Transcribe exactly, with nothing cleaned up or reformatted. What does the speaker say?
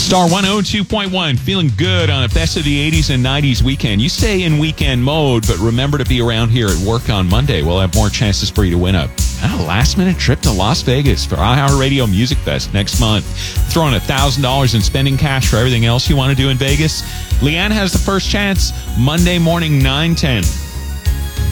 Star one oh two point one, feeling good on a best of the eighties and nineties weekend. You stay in weekend mode, but remember to be around here at work on Monday. We'll have more chances for you to win a, a last-minute trip to Las Vegas for iHeartRadio Music Fest next month. Throwing one thousand dollars in spending cash for everything else you want to do in Vegas. Leanne has the first chance Monday morning, nine ten.